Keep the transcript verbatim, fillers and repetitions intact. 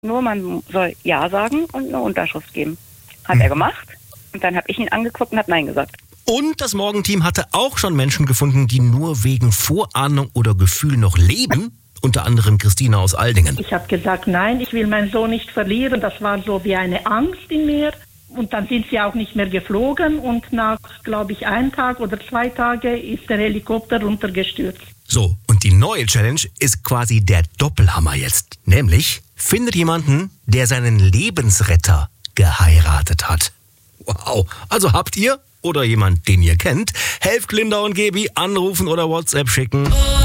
Nur man soll Ja sagen und eine Unterschrift geben. Hat mhm. er gemacht. Und dann habe ich ihn angeguckt und habe Nein gesagt. Und das Morgenteam hatte auch schon Menschen gefunden, die nur wegen Vorahnung oder Gefühl noch leben. Unter anderem Christina aus Aldingen. Ich habe gesagt, nein, ich will meinen Sohn nicht verlieren. Das war so wie eine Angst in mir. Und dann sind sie auch nicht mehr geflogen. Und nach, glaube ich, einem Tag oder zwei Tage ist der Helikopter runtergestürzt. So, und die neue Challenge ist quasi der Doppelhammer jetzt. Nämlich, findet jemanden, der seinen Lebensretter geheiratet hat. Wow, also habt ihr oder jemand, den ihr kennt, helft Linda und Gebi, anrufen oder WhatsApp schicken.